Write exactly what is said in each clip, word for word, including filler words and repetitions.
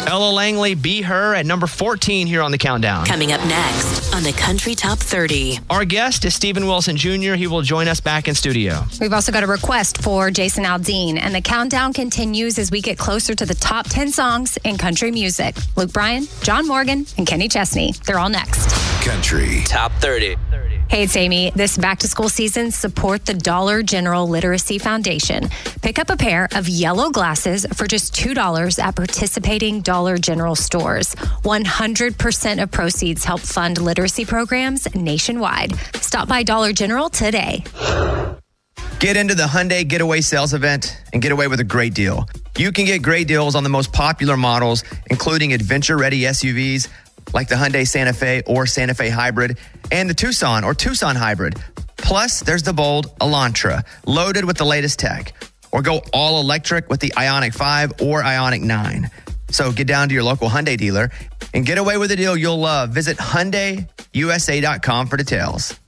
Ella Langley, Be Her at number fourteen here on the countdown. Coming up next on the Country Top thirty. Our guest is Stephen Wilson Junior He will join us back in studio. We've also got a request for Jason Aldean, and the countdown continues as we get closer to the top ten songs in country music. Luke Bryan, John Morgan, and Kenny Chesney. They're all next. Country Top thirty. Hey, it's Amy. This back-to-school season, support the Dollar General Literacy Foundation. Pick up a pair of yellow glasses for just two dollars at participating Dollar General stores. one hundred percent of proceeds help fund literacy programs nationwide. Stop by Dollar General today. Get into the Hyundai Getaway Sales Event and get away with a great deal. You can get great deals on the most popular models, including adventure-ready S U Vs, like the Hyundai Santa Fe or Santa Fe Hybrid, and the Tucson or Tucson Hybrid. Plus, there's the bold Elantra, loaded with the latest tech. Or go all electric with the Ioniq five or Ioniq nine. So get down to your local Hyundai dealer and get away with a deal you'll love. Visit Hyundai U S A dot com for details.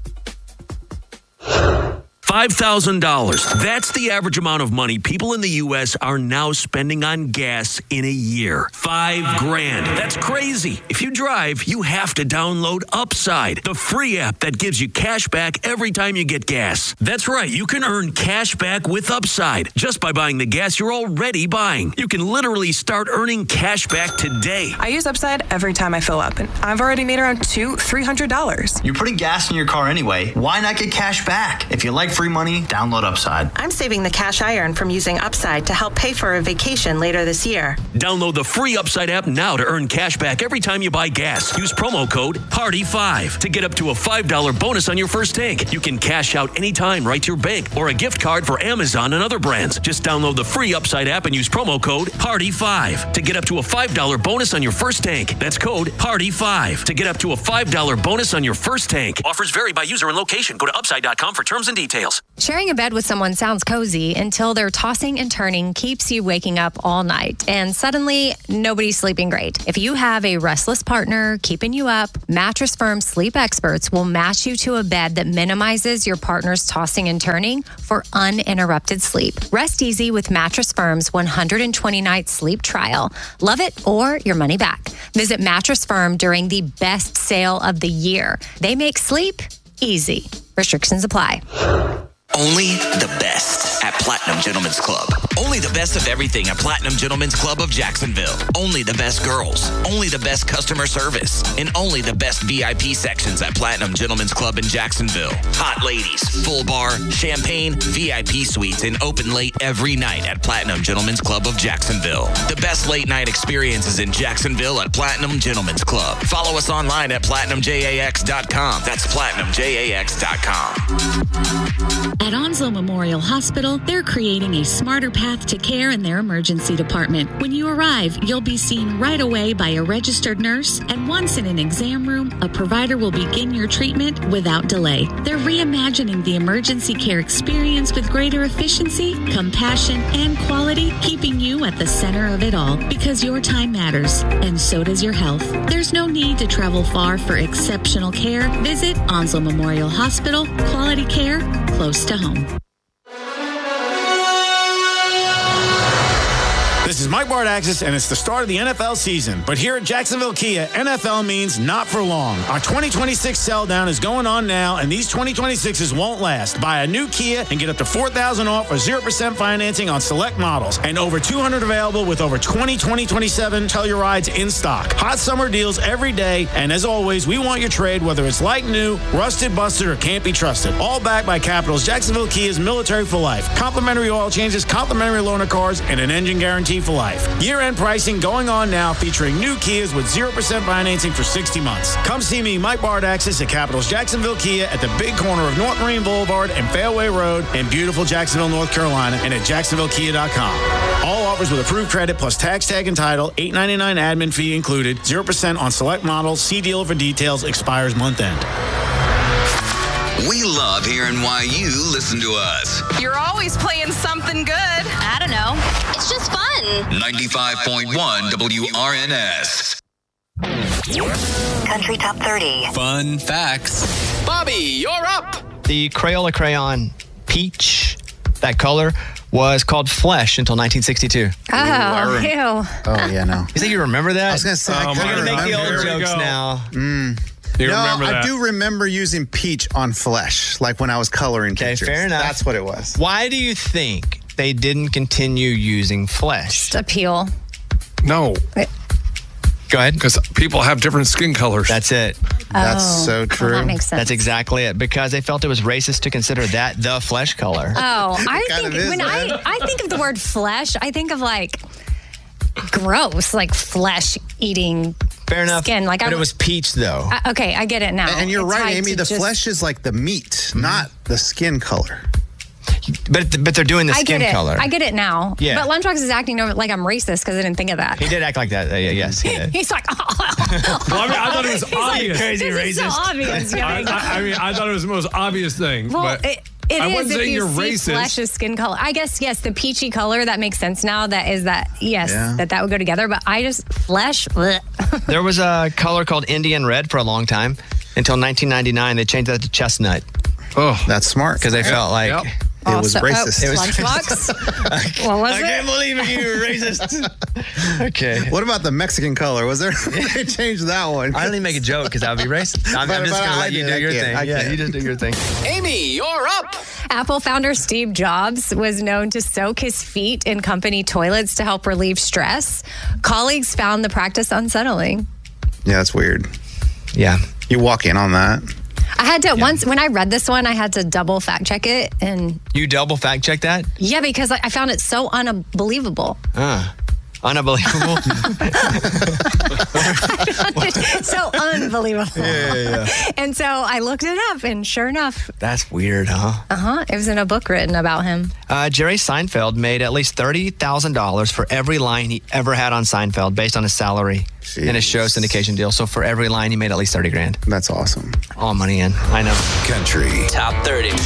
five thousand dollars. That's the average amount of money people in the U S are now spending on gas in a year. Five grand. That's crazy. If you drive, you have to download Upside, the free app that gives you cash back every time you get gas. That's right. You can earn cash back with Upside just by buying the gas you're already buying. You can literally start earning cash back today. I use Upside every time I fill up, and I've already made around two, three hundred dollars. You're putting gas in your car anyway. Why not get cash back? If you like free money, download Upside. I'm saving the cash I earn from using Upside to help pay for a vacation later this year. Download the free Upside app now to earn cash back every time you buy gas. Use promo code party five to get up to a five dollars bonus on your first tank. You can cash out anytime right to your bank or a gift card for Amazon and other brands. Just download the free Upside app and use promo code party five to get up to a five dollars bonus on your first tank. That's code party five to get up to a five dollars bonus on your first tank. Offers vary by user and location. Go to upside dot com for terms and details. Sharing a bed with someone sounds cozy until their tossing and turning keeps you waking up all night. And suddenly, nobody's sleeping great. If you have a restless partner keeping you up, Mattress Firm sleep experts will match you to a bed that minimizes your partner's tossing and turning for uninterrupted sleep. Rest easy with Mattress Firm's one hundred twenty night sleep trial. Love it or your money back. Visit Mattress Firm during the best sale of the year. They make sleep easy. Restrictions apply. Only the best at Platinum Gentlemen's Club. Only the best of everything at Platinum Gentlemen's Club of Jacksonville. Only the best girls. Only the best customer service. And only the best V I P sections at Platinum Gentlemen's Club in Jacksonville. Hot ladies, full bar, champagne, V I P suites, and open late every night at Platinum Gentlemen's Club of Jacksonville. The best late night experiences in Jacksonville at Platinum Gentlemen's Club. Follow us online at platinum jax dot com. That's platinum jax dot com. At Onslow Memorial Hospital, they're creating a smarter path to care in their emergency department. When you arrive, you'll be seen right away by a registered nurse, and once in an exam room, a provider will begin your treatment without delay. They're reimagining the emergency care experience with greater efficiency, compassion, and quality, keeping you at the center of it all, because your time matters, and so does your health. There's no need to travel far for exceptional care. Visit Onslow Memorial Hospital. Quality care close to home. This is Mike Bardaxis, and it's the start of the N F L season. But here at Jacksonville Kia, N F L means not for long. Our twenty twenty-six sell down is going on now, and these twenty twenty-sixes won't last. Buy a new Kia and get up to four thousand dollars off or zero percent financing on select models. And over two hundred available with over twenty twenty twenty-seven Tellurides in stock. Hot summer deals every day, and as always, we want your trade, whether it's like new, rusted, busted, or can't be trusted. All backed by Capitals Jacksonville Kia's Military for Life. Complimentary oil changes, complimentary loaner cars, and an engine guarantee for life. Year-end pricing going on now, featuring new Kias with zero percent financing for sixty months. Come see me, Mike Bardaxis, at Capitals Jacksonville Kia at the big corner of North Marine Boulevard and Fairway Road in beautiful Jacksonville, North Carolina, and at jacksonville kia dot com. All offers with approved credit plus tax tag and title, eight ninety-nine admin fee included, zero percent on select models. See dealer for details. Expires month end. We love hearing why you listen to us. You're always playing something good. I don't know. It's just fun. ninety-five point one W R N S. Country Top thirty. Fun facts. Bobby, you're up. The Crayola Crayon Peach, that color, was called Flesh until nineteen sixty-two. Oh, ew. Oh, yeah, no. You think you remember that? I was going to say, I Oh, kinda my We're going to make the remember. old Here we jokes go. now. Mm. You no, remember I that? do remember using peach on Flesh, like when I was coloring Okay, pictures. fair enough. That's what it was. Why do you think they didn't continue using Flesh? Just appeal. No, Go ahead. because people have different skin colors. That's it. That's Oh, so well, true. that makes sense. That's exactly it. Because they felt it was racist to consider that the flesh color. Oh, I kind think of is, when man. I I think of the word flesh, I think of like gross, like flesh eating Fair enough. skin. Like but I, it was peach, though. I- okay, I get it now. And you're It's right, tied Amy. to The just- flesh is like the meat, not the skin color. But but they're doing the I skin get it. color. I get it now. Yeah. But Lunchbox is acting over like I'm racist because I didn't think of that. He did act like that. Uh, yeah, yes, he did. He's like, Well, I mean, I thought it was He's like, obvious. Crazy this is so racist. obvious. You're I, like- I, I mean, I thought it was the most obvious thing. well, but it, it I is wasn't if saying you you're see racist. flesh's skin color. I guess yes, the peachy color that makes sense now. That is that yes, Yeah. that that would go together. But I just flesh. bleh. There was a color called Indian red for a long time until nineteen ninety-nine. They changed that to chestnut Oh, That's smart. because they felt like Yep. It was Also- oh, racist. It was Lunchbox. What was I it? can't believe it, you racist. Okay. What about the Mexican color? Was there? They changed that one. I only make a joke because that would be racist. I'm, But- I'm just but going to I let you did. do I your can't. thing. I Yeah, can't. you just do your thing. Amy, you're up. Apple founder Steve Jobs was known to soak his feet in company toilets to help relieve stress. Colleagues found the practice unsettling. Yeah, that's weird. Yeah. You walk in on that. I had to once when I read this one, I had to double fact check it, and You double fact check that? yeah, because I I found it so unbelievable. Uh, unbelievable. so unbelievable. Yeah, yeah, yeah. And so I looked it up, and sure enough, That's weird, huh? uh huh, it was in a book written about him. Uh, Jerry Seinfeld made at least thirty thousand dollars for every line he ever had on Seinfeld based on his salary in his show syndication deal. So for every line, he made at least thirty grand. That's awesome. All money in. I know. Country Top thirty.